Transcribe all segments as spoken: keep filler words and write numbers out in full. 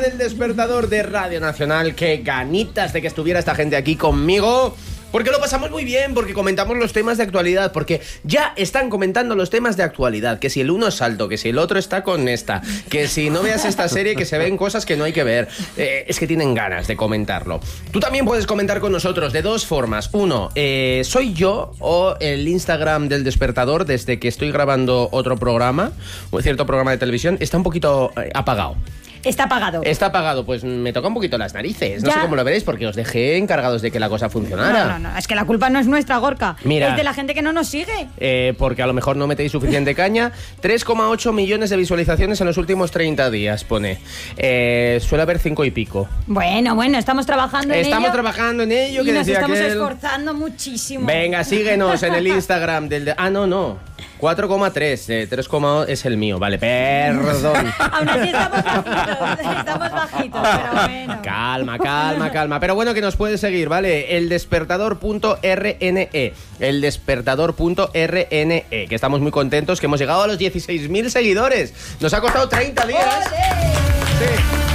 del Despertador de Radio Nacional. Qué ganitas de que estuviera esta gente aquí conmigo. Porque lo pasamos muy bien, porque comentamos los temas de actualidad, porque ya están comentando los temas de actualidad, que si el uno es alto, que si el otro está con esta, que si no veas esta serie, que se ven cosas que no hay que ver. Eh, es que tienen ganas de comentarlo. Tú también puedes comentar con nosotros de dos formas. Uno, eh, soy yo o el Instagram del Despertador, desde que estoy grabando otro programa, un cierto programa de televisión, está un poquito eh, apagado. Está apagado. Está apagado, pues me toca un poquito las narices. No ya. sé cómo lo veréis, porque os dejé encargados de que la cosa funcionara. No, no, no, es que la culpa no es nuestra, Gorka. Mira, es de la gente que no nos sigue. Eh, porque a lo mejor no metéis suficiente caña. tres coma ocho millones de visualizaciones en los últimos treinta días, pone. Eh, suele haber cinco y pico. Bueno, bueno, estamos trabajando en Estamos ello. trabajando en ello. Y que nos decía estamos aquel. esforzando muchísimo. Venga, síguenos en el Instagram del... De... Ah, no, no. cuatro coma tres. Eh, tres, es el mío. Vale, perdón. Aún así estamos bajitos. Estamos bajitos, pero bueno. Calma, calma, calma. Pero bueno, que nos puedes seguir, ¿vale? El despertador punto r n e. El despertador punto r n e. Que estamos muy contentos, que hemos llegado a los dieciséis mil seguidores. Nos ha costado treinta días. Sí.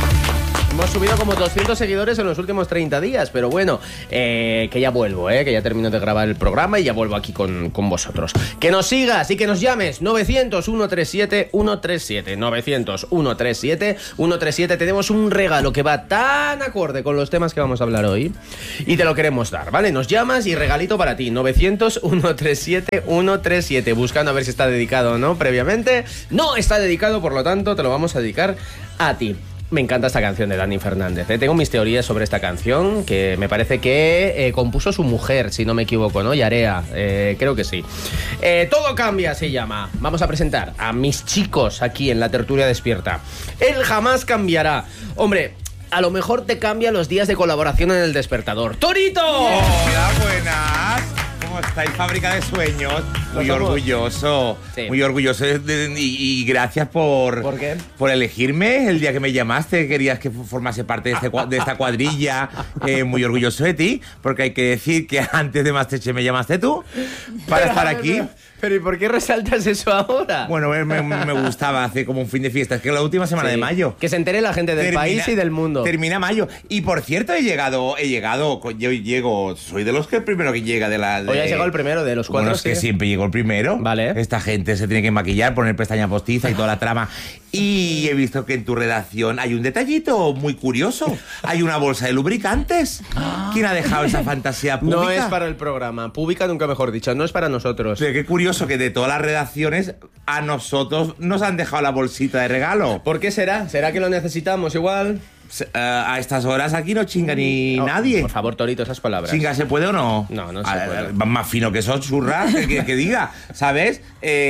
Hemos subido como doscientos seguidores en los últimos treinta días, pero bueno, eh, que ya vuelvo, eh, que ya termino de grabar el programa y ya vuelvo aquí con, con vosotros. Que nos sigas y que nos llames novecientos, ciento treinta y siete, ciento treinta y siete, novecientos, ciento treinta y siete, ciento treinta y siete. Tenemos un regalo que va tan acorde con los temas que vamos a hablar hoy y te lo queremos dar, ¿vale? Nos llamas y regalito para ti, novecientos, ciento treinta y siete, ciento treinta y siete, buscando a ver si está dedicado o no previamente. No está dedicado, por lo tanto te lo vamos a dedicar a ti. Me encanta esta canción de Dani Fernández, ¿eh? Tengo mis teorías sobre esta canción, que me parece que eh, compuso su mujer, si no me equivoco, ¿no? Yarea, eh, creo que sí. Eh, Todo cambia, se llama. Vamos a presentar a mis chicos aquí en la tertulia despierta. Él jamás cambiará. Hombre, a lo mejor te cambia los días de colaboración en el Despertador. ¡Torito! Hola, buenas. ¿Cómo estáis? Fábrica de sueños. Muy ¿Lo somos? orgulloso. Sí. Muy orgulloso de, de, y, y gracias por, ¿Por qué? por elegirme el día que me llamaste. Querías que formase parte de, este, de esta cuadrilla. Eh, muy orgulloso de ti, porque hay que decir que antes de MasterChef me llamaste tú para estar aquí. Pero, pero ¿y por qué resaltas eso ahora? Bueno, me, me gustaba hacer como un fin de fiesta. Es que la última semana Sí. de mayo. Que se entere la gente del Termina, país y del mundo. Termina mayo. Y por cierto, he llegado, he llegado, yo llego, soy de los que el primero que llega de la... De, Hoy has llegado el primero de los cuatro. Bueno, es que ¿sí? siempre llego el primero. Vale. Esta gente se tiene que maquillar, poner pestaña postiza y toda la trama. Y he visto que en tu redacción hay un detallito muy curioso. Hay una bolsa de lubricantes. ¿Quién ha dejado esa fantasía pública? No es para el programa. Pública nunca mejor dicho. No es para nosotros. Pero qué curioso que de todas las redacciones a nosotros nos han dejado la bolsita de regalo. ¿Por qué será? ¿Será que lo necesitamos igual? Uh, a estas horas aquí no chinga ni no, nadie. Por favor, Torito, esas palabras. ¿Chinga se puede o no? No, no se a, puede. Más fino que eso, churras, que, que, que diga, ¿sabes?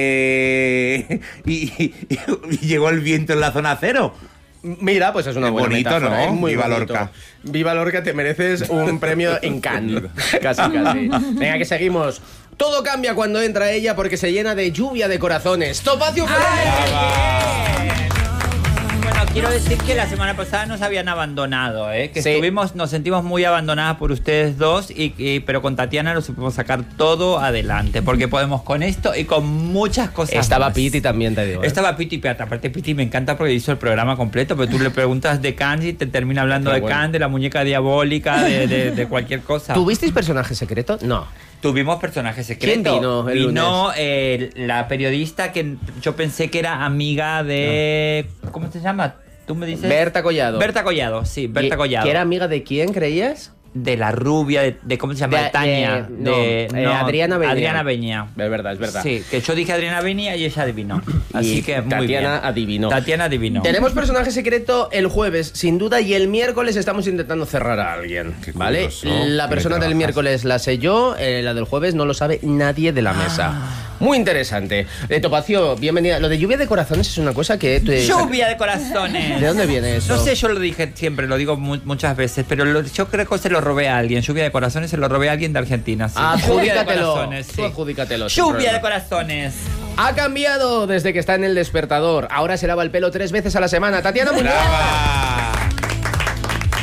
Eh, y, y, y llegó el viento en la zona cero. Mira, pues es una es buena bonito, metáfora, ¿no? ¿eh? Muy Viva bonito. Lorca. Viva Lorca, te mereces un premio en Cannes. Casi, casi. Venga, que seguimos. Todo cambia cuando entra ella porque se llena de lluvia de corazones. ¡Topacio Fernández! Bueno, quiero decir que la semana pasada nos habían abandonado, ¿eh? Que sí. estuvimos, nos sentimos muy abandonadas por ustedes dos, y, y, pero con Tatiana lo supimos sacar todo adelante, porque podemos con esto y con muchas cosas Estaba más. Piti también, te digo. ¿eh? Estaba Piti, pero aparte Piti me encanta porque hizo el programa completo, pero tú le preguntas de Cannes y te termina hablando Pero de bueno. Cannes, de la muñeca diabólica, de, de, de cualquier cosa. ¿Tuvisteis personaje secreto? No. Tuvimos personajes secretos. ¿Quién vino el Vino lunes? eh, la periodista que yo pensé que era amiga de... No. ¿Cómo se llama? ¿Tú me dices? Berta Collado. Berta Collado, sí, Berta ¿Y, Collado. ¿Que era amiga de quién, creías? De la rubia, de, de ¿cómo se llama? De- De, Tania. de- no, de, eh, Adriana Beña. Adriana Beña. Es verdad, es verdad. Sí, que yo dije Adriana Beña y ella adivinó. Así Y que muy Tatiana bien. adivinó. Tatiana adivinó. Tenemos personaje secreto el jueves, sin duda, y el miércoles estamos intentando cerrar a alguien, Qué ¿vale? curioso. La ¿Qué persona del trabajas? miércoles la sé yo, eh, la del jueves no lo sabe nadie de la mesa. Muy interesante. Eh, Topacio, bienvenida. Lo de lluvia de corazones es una cosa que... Te... Lluvia de corazones. ¿De dónde viene eso? No sé, yo lo dije siempre, lo digo mu muchas veces, pero lo, yo creo que se lo robé a alguien. Lluvia de corazones se lo robé a alguien de Argentina. Sí. Lluvia de Adjudícatelo. corazones, Tú sí. adjudícatelo, sin Lluvia problema. de corazones. Ha cambiado desde que está en el Despertador. Ahora se lava el pelo tres veces a la semana. Tatiana Muñoz. ¡Brava!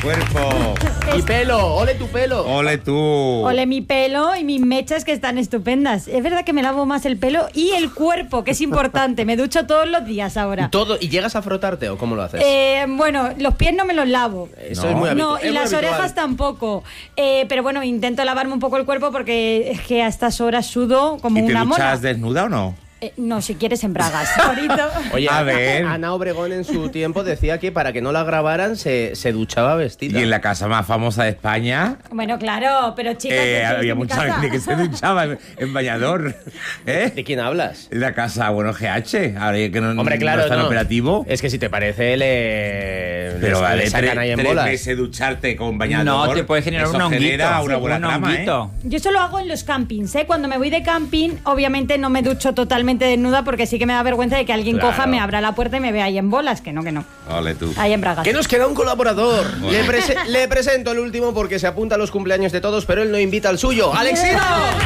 cuerpo. Y pelo, ole tu pelo. Ole tú. Ole mi pelo y mis mechas que están estupendas. Es verdad que me lavo más el pelo y el cuerpo, que es importante. Me ducho todos los días ahora. Todo, ¿y llegas a frotarte o cómo lo haces? Eh, bueno, los pies no me los lavo. Eso no. es muy No, habitual. y es muy las habitual. orejas tampoco. Eh, pero bueno, intento lavarme un poco el cuerpo porque es que a estas horas sudo como ¿Y te una duchas mona. desnuda o no? Eh, no, si quieres en bragas. Bonito. Oye, A ver. Ana Obregón en su tiempo decía que para que no la grabaran se, se duchaba vestida. Y en la casa más famosa de España Bueno, claro, pero chicas, eh, yo estoy había en mi mucha casa. gente que se duchaba en, en bañador. ¿De ¿Eh? quién hablas? En la casa, bueno, G H. Ahora que no, Hombre, claro, no está en no. operativo. Es que si te parece, le, Pero le- vale, le sacan tres, ahí en tres bolas. meses ducharte con bañador. No, te puede generar eso un honguito. genera una Sí, buena un trama, ¿eh? honguito. Yo solo hago en los campings, ¿eh? Cuando me voy de camping, obviamente no me ducho totalmente desnuda porque sí que me da vergüenza de que alguien Claro. coja, me abra la puerta y me vea ahí en bolas, que no, que no. Ole tú. Ahí en bragas. Que nos queda un colaborador. Le, prese- le presento el último porque se apunta a los cumpleaños de todos, pero él no invita al suyo. ¡Alexino!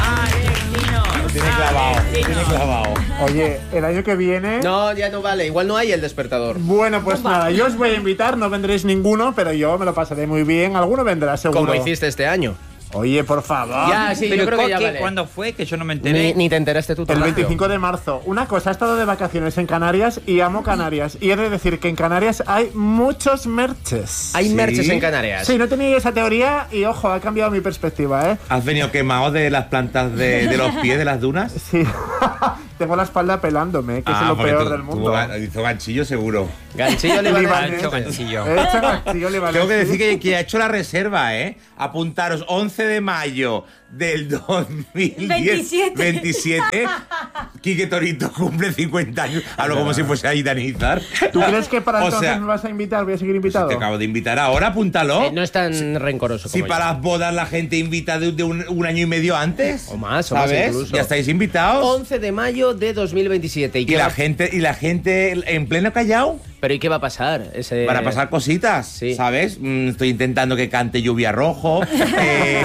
Tiene clavado, tiene clavado. Oye, el año que viene... No, ya no vale. Igual no hay el despertador. Bueno, pues nada, yo os voy a invitar, no vendréis ninguno, pero yo me lo pasaré muy bien. Alguno vendrá, seguro. Como hiciste este año. Oye, por favor. Ya, sí, Pero yo creo que ya ¿qué- vale. ¿cuándo fue? Que yo no me enteré. Ni, ni te enteraste tú El Tocayo. veinticinco de marzo. Una cosa, he estado de vacaciones en Canarias y amo Canarias. Y he de decir que en Canarias hay muchos merches. Hay ¿Sí? merches en Canarias. Sí, no tenía esa teoría y ojo, ha cambiado mi perspectiva, ¿eh? ¿Has venido quemado de las plantas de, de los pies de las dunas? Sí. Tengo la espalda pelándome, que es lo porque peor tú- del tú mundo. gan- hizo ganchillo seguro. Ganchillo le Libanés. van Ha hecho ganchillo. He hecho ganchillo libanés. Tengo que decir que, que ha hecho la reserva, ¿eh? Apuntaros once de mayo del dos mil veintisiete. veintisiete. Quique Torito cumple cincuenta años. Hablo como si fuese a Idanizar. ¿Tú crees que para O entonces sea, me vas a invitar? Voy a seguir invitado. Te acabo de invitar ahora, apúntalo. Eh, no es tan rencoroso Si como para yo. las bodas la gente invita de, de un, un año y medio antes. O más, o más ¿sabes? incluso. Ya estáis invitados. once de mayo de dos mil veintisiete. ¿Y, Y qué la va- gente, y la gente en pleno Callao. ¿Pero y qué va a pasar? Ese... Para pasar cositas, sí. ¿sabes? Mm, estoy intentando que cante Lluvia Rojo, eh,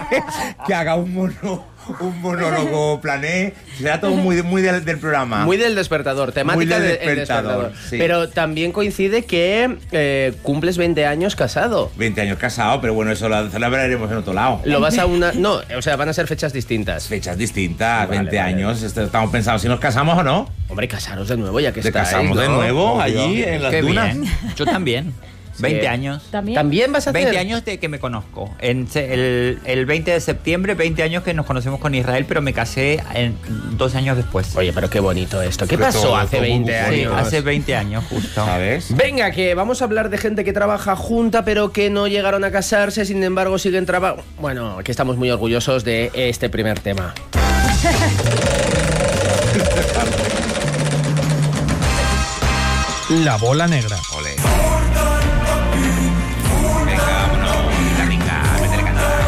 que haga un, mono, un monólogo plané. Será todo muy, muy del, del programa. Muy del despertador, temática Muy del de- el despertador, sí. Pero también coincide que eh, cumples veinte años casado. veinte años casado, pero bueno, eso lo celebraremos en otro lado. Lo vas a una... No, o sea, van a ser fechas distintas. Fechas distintas, Vale, veinte vale. años. Esto- Estamos pensando si nos casamos o no. Hombre, casaros de nuevo ya que Te estáis, casamos de ¿no? nuevo Obvio. allí en las Qué dunas. bien. Yo también. veinte años. ¿También? ¿También vas a hacer? veinte años de que me conozco. En se- el, el veinte de septiembre, veinte años que nos conocemos con Israel, pero me casé en, dos años después. Oye, pero qué bonito esto. ¿Qué Sobre pasó todo, hace todo veinte muy Sí, años? hace veinte años justo. ¿Sabes? Venga, que vamos a hablar de gente que trabaja junta, pero que no llegaron a casarse, sin embargo siguen trabajando. Bueno, que estamos muy orgullosos de este primer tema. La bola negra. Ole. Venga, vámonos. La rica, métele cantada.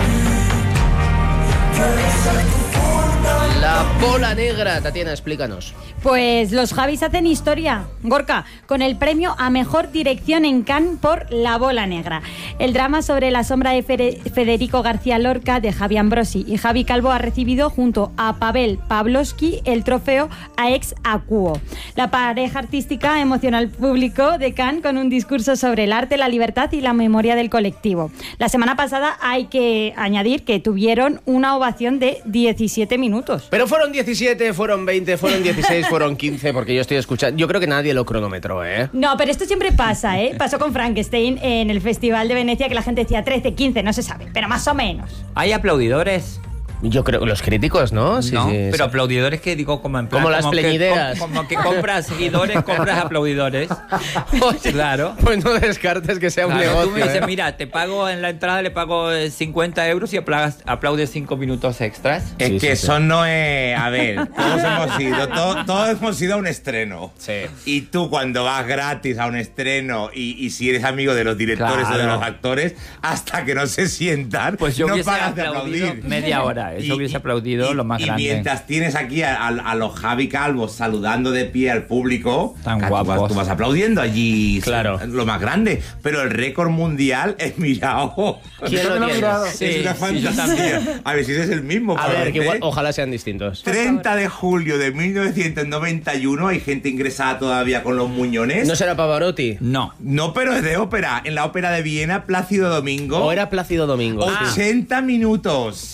La bola negra, Tatiana, explícanos. Pues los Javis hacen historia, Gorka, con el premio a mejor dirección en Cannes por La Bola Negra. El drama sobre la sombra de Fere- Federico García Lorca de Javi Ambrosi y Javi Calvo ha recibido junto a Pavel Pavlovsky el trofeo a ex aequo. La pareja artística emociona al público de Cannes con un discurso sobre el arte, la libertad y la memoria del colectivo. La semana pasada hay que añadir que tuvieron una ovación de diecisiete minutos. Pero fueron diecisiete, fueron veinte, fueron dieciséis, fueron quince, porque yo estoy escuchando. Yo creo que nadie lo cronometró, ¿eh? No, pero esto siempre pasa, ¿eh? Pasó con Frankenstein en el Festival de Venecia, que la gente decía trece, quince, no se sabe, pero más o menos. ¿Hay aplaudidores? Yo creo que los críticos, ¿no? Sí, no, sí, pero sí. aplaudidores que digo como en plan... Como las que- pleñideras. como, como que compras seguidores, compras aplaudidores. Oye, Claro. Pues no descartes que sea un Claro, negocio. tú me dices, ¿eh? mira, te pago en la entrada, le pago eh, cincuenta euros y aplaudes, aplaudes cinco minutos extras. Es Sí, que sí, eso sí. no es. A ver, todos hemos ido, todo- todos hemos ido a un estreno. Sí. Y tú, cuando vas gratis a un estreno y, y si eres amigo de los directores Claro. o de los actores, hasta que no se sientan, Pues yo no hubiese paras de aplaudido aplaudir. media hora, verdad. Eso Y- hubiese y- aplaudido y- lo más y grande. mientras tienes aquí a, a- a los Javi Calvos saludando de pie al público, Tan claro, tú, vas, guapos. tú vas aplaudiendo allí, Claro. lo más grande. Pero el récord mundial es mirado. ¿Quién lo Yo no he tiene? mirado. Sí, es una sí, yo fantasía. A ver si ese es el mismo. A ver, parece. que igual, ojalá sean distintos. treinta de julio de mil novecientos noventa y uno, hay gente ingresada todavía con los muñones. ¿No será Pavarotti? No. No, pero es de ópera. En la ópera de Viena, Plácido Domingo. ¿O era Plácido Domingo? ochenta minutos.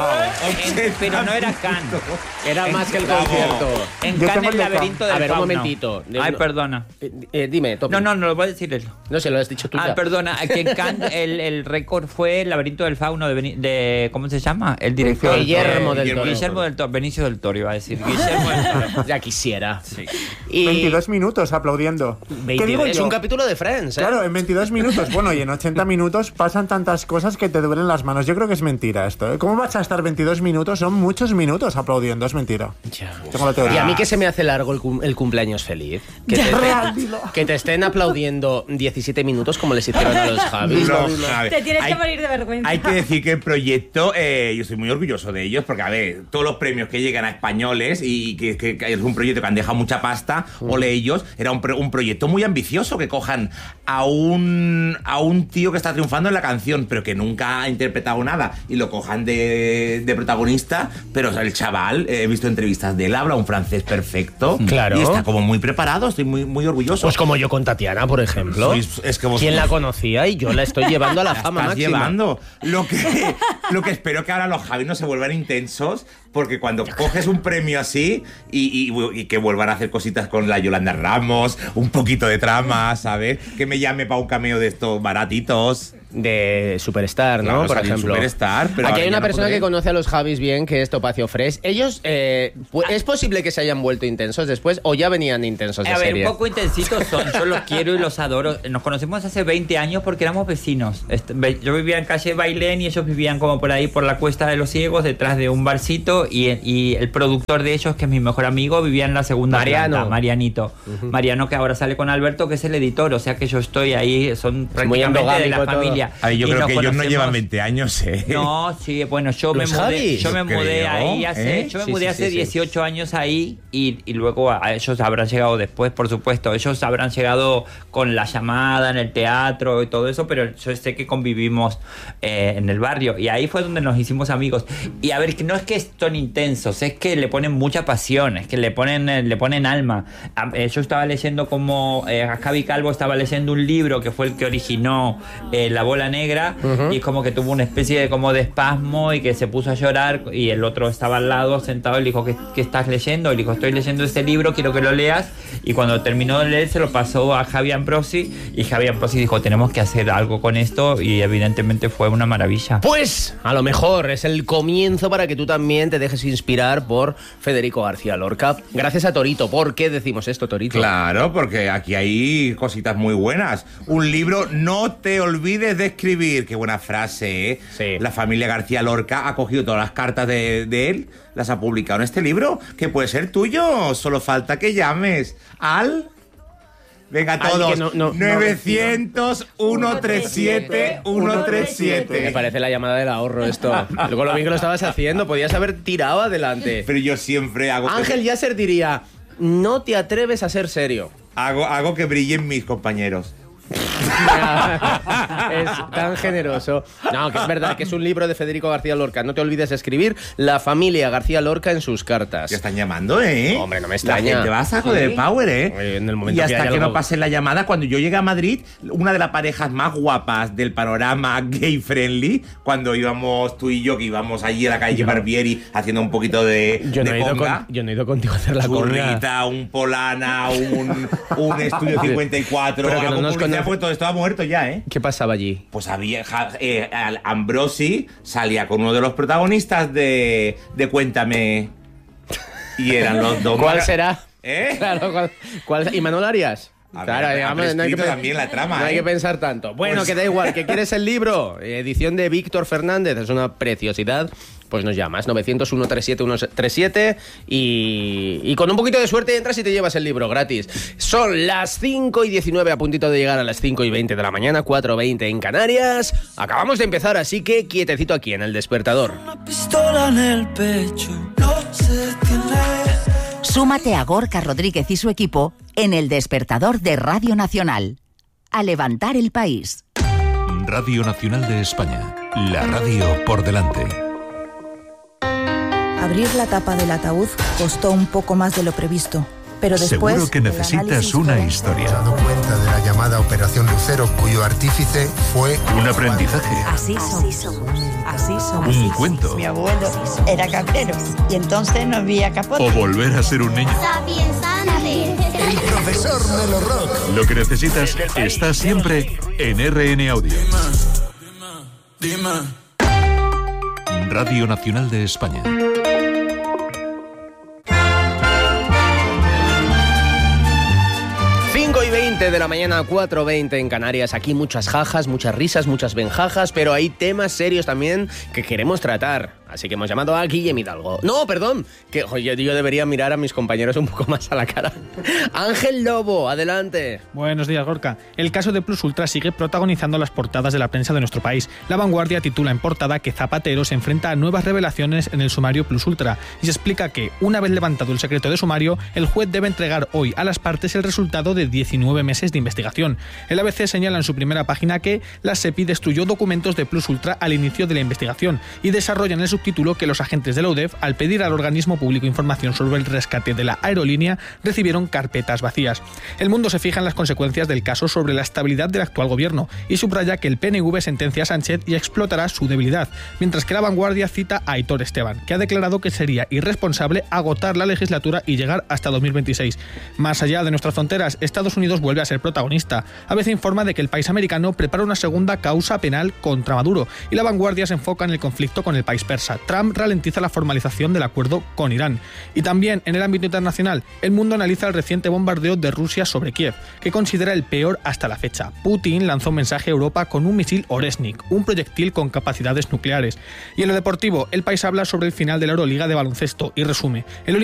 En- pero no era Cannes. Era más que el Bravo. concierto. En Yo Cannes tengo el el de laberinto del A ver, un fauno. momentito. De- Ay, no- perdona. Eh, eh, dime, Topi. No, no, no lo voy a decir él. No se lo has dicho tú Ah, ya. perdona, aquí en Cannes el, el récord fue el laberinto del fauno de, Beni- de ¿cómo se llama? El director. Guillermo eh, del Toro. Guillermo del Toro, Benicio del Toro iba a decir. Guillermo del Toro. Ya quisiera. Sí. Y veintidós minutos aplaudiendo. ¿Qué veintidós digo es yo? un capítulo de Friends, ¿eh? Claro, en veintidós minutos. Bueno, y en ochenta minutos pasan tantas cosas que te duelen las manos. Yo creo que es mentira esto. ¿eh? ¿Cómo vas a estar veintidós minutos? Son muchos minutos aplaudiendo. Es mentira. Ya. Tengo la teoría. Y a mí que se me hace largo el, cum- el cumpleaños feliz. Que te, Real, dilo. que te estén aplaudiendo diecisiete minutos como les hicieron a los Javis. No, dilo. Javi. Te tienes Hay- que morir de vergüenza. Hay que decir que el proyecto, eh, yo estoy muy orgulloso de ellos, porque, a ver, todos los premios que llegan a españoles y que, que- que es un proyecto que han dejado mucha pasta, ole ellos, era un, pro- un proyecto muy ambicioso, que cojan a un, a un tío que está triunfando en la canción, pero que nunca ha interpretado nada, y lo cojan de, de protagonista, pero el chaval, eh, he visto entrevistas de él, habla un francés perfecto, Claro. y está como muy preparado, estoy muy, muy orgulloso. Pues como yo con Tatiana, por ejemplo. Sois- es que vosotros- ¿Quién la conocía? Y yo la estoy llevando a la La fama estás máxima. llevando. Lo que, lo que espero que ahora los Javi no se vuelvan intensos, porque cuando coges un premio así y, y- y que vuelvan a hacer cositas con la Yolanda Ramos, un poquito de trama, ¿sabes? Que me llame para un cameo de estos baratitos. De Superstar, ¿no? Claro, Por salió en ejemplo. Superstar, pero Aquí ahora hay ya una no persona podré. que conoce a los Javis bien, que es Topacio Fresh. Ellos, eh, pu- ¿es posible que se hayan vuelto intensos después o ya venían intensos de A ver, serie? un poco intensitos son. Yo los quiero y los adoro. Nos conocemos hace veinte años porque éramos vecinos. Est- ve- Yo vivía en calle Bailén y ellos vivían como por ahí por la Cuesta de los Ciegos, detrás de un barcito. Y, y el productor de ellos, que es mi mejor amigo, vivía en la segunda Mariano. planta, Marianito. Mariano, que ahora sale con Alberto, que es el editor. O sea que yo estoy ahí, son prácticamente de la endogámico todo. familia. A ver, yo Y creo nos que ellos no conocemos- llevan veinte años, ¿eh? No, sí, bueno, yo me Los mudé, Javis. yo me Yo mudé creo, ahí hace, ¿eh? yo me Sí, mudé sí, hace sí, sí. dieciocho años ahí y, y luego a ellos habrán llegado después, por supuesto. Ellos habrán llegado con la llamada en el teatro y todo eso, pero yo sé que convivimos eh, en el barrio y ahí fue donde nos hicimos amigos. Y a ver, que no es que son intensos, es que le ponen mucha pasión, es que le ponen, eh, le ponen alma. A- eh, yo estaba leyendo como eh, a Javi Calvo estaba leyendo un libro que fue el que originó eh, La Bola Negra y es como que tuvo una especie de como de espasmo y que se puso a llorar y el otro estaba al lado sentado y le dijo, ¿qué, qué estás leyendo? Y le dijo, estoy leyendo este libro, quiero que lo leas. Y cuando terminó de leer se lo pasó a Javi Ambrosi y Javi Ambrosi dijo, tenemos que hacer algo con esto y evidentemente fue una maravilla. Pues a lo mejor es el comienzo para que tú también te dejes inspirar por Federico García Lorca. Gracias a Torito. ¿Por qué decimos esto, Torito? Claro, porque aquí hay cositas muy buenas. Un libro, no te olvides de escribir. Qué buena frase, ¿eh? Sí. La familia García Lorca ha cogido todas las cartas de, de él, las ha publicado en este libro, que puede ser tuyo. Solo falta que llames al... Venga, Al todos. que no- no- novecientos, ciento treinta y siete, ciento treinta y Me siete. parece la llamada del ahorro esto. Luego lo bien que lo estabas haciendo, podías haber tirado adelante. Pero yo siempre hago... que- Ángel Yasser diría, no te atreves a ser serio. Hago, hago que brillen mis compañeros. Es tan generoso. No, que es verdad que es un libro de Federico García Lorca. No te olvides de escribir La familia García Lorca en sus cartas. Ya están llamando, ¿eh? Hombre, no me extraña. La gente va a saco de Power, ¿eh? Oye, en el momento y que hasta haya que, algo- no pase la llamada, cuando yo llegué a Madrid, una de las parejas más guapas del panorama gay friendly, cuando íbamos tú y yo, que íbamos allí a la calle Barbieri haciendo un poquito de, Yo no, de he ido conga. con- yo no he ido contigo a hacer la conga. Churrita, un Polana, un, un Estudio cincuenta y cuatro, Pero que no algo nos publicidad, conoce- porque todo estaba muerto ya, ¿eh? ¿Qué pasaba allí? Pues había ja- eh, al- Ambrosi salía con uno de los protagonistas de, de Cuéntame y eran los dos. ¿Cuál más- será? ¿Eh? Claro, ¿cuál, cuál- ¿Y Manuel Arias? A Claro, ver, digamos, ha no hay que prescrito pe- también la trama, no hay ¿eh? que pensar tanto. Bueno, Pues- que da igual, que quieres el libro. Edición de Víctor Fernández, es una preciosidad. pues nos llamas, novecientos uno treinta y siete ciento treinta y siete y, y con un poquito de suerte entras y te llevas el libro gratis. Son las cinco y diecinueve, a puntito de llegar a las cinco y veinte de la mañana, cuatro y veinte en Canarias. Acabamos de empezar, así que quietecito aquí en El Despertador. Una pistola en el pecho, no se detiene. Súmate a Gorka Rodríguez y su equipo en El Despertador de Radio Nacional. A levantar el país. Radio Nacional de España. La radio por delante. Abrir la tapa del ataúd costó un poco más de lo previsto, pero después... Seguro que necesitas una historia. Me he dado cuenta de la llamada Operación Lucero, cuyo artífice fue... Un aprendizaje. Así somos. Así somos. Un cuento. Mi abuelo era cabrero y entonces no había capote. O volver a ser un niño. El profesor Melo Rock. Lo que necesitas está siempre en R N Audio. Dime, dime. Radio Nacional de España. cinco y veinte de la mañana, cuatro y veinte en Canarias. Aquí muchas jajas, muchas risas, muchas benjajas, pero hay temas serios también que queremos tratar. Así que hemos llamado a Guillem Hidalgo. No, perdón, que oye, yo debería mirar a mis compañeros un poco más a la cara. Ángel Lobo, adelante. Buenos días, Gorka. El caso de Plus Ultra sigue protagonizando las portadas de la prensa de nuestro país. La Vanguardia titula en portada que Zapatero se enfrenta a nuevas revelaciones en el sumario Plus Ultra y se explica que, una vez levantado el secreto de sumario, el juez debe entregar hoy a las partes el resultado de diecinueve meses de investigación. El A B C señala en su primera página que la SEPI destruyó documentos de Plus Ultra al inicio de la investigación y desarrolla en el subtítulo que los agentes de la U D E F, al pedir al organismo público información sobre el rescate de la aerolínea, recibieron carpetas vacías. El Mundo se fija en las consecuencias del caso sobre la estabilidad del actual gobierno y subraya que el P N V sentencia a Sánchez y explotará su debilidad, mientras que La Vanguardia cita a Aitor Esteban, que ha declarado que sería irresponsable agotar la legislatura y llegar hasta dos mil veintiséis. Más allá de nuestras fronteras, Estados Unidos vuelve a ser protagonista. A veces informa de que el país americano prepara una segunda causa penal contra Maduro y La Vanguardia se enfoca en el conflicto con el país persa. Trump ralentiza la formalización del acuerdo con Irán. Y también en el ámbito internacional, El Mundo analiza el reciente bombardeo de Rusia sobre Kiev, que considera el peor hasta la fecha. Putin lanzó un mensaje a Europa con un misil Oresnik, un proyectil con capacidades nucleares. Y en lo deportivo, El País habla sobre el final de la Euroliga de baloncesto y resume: el